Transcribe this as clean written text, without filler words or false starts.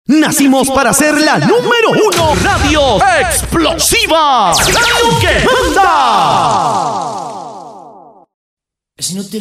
Nacimos para ser la número 1 radio explosiva. Radio que manda.